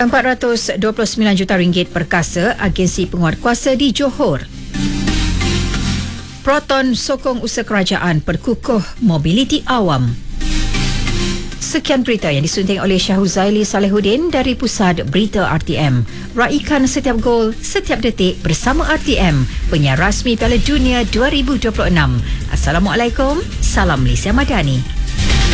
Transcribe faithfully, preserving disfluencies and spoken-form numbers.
empat ratus dua puluh sembilan juta ringgit perkasa agensi penguatkuasa di Johor. Proton sokong usaha kerajaan perkukuh mobiliti awam. Sekian berita yang disunting oleh Syahuzaili Salehuddin dari Pusat Berita R T M. Raikan setiap gol, setiap detik bersama R T M, penyiar rasmi Piala Dunia dua ribu dua puluh enam. Assalamualaikum, salam Malaysia Madani.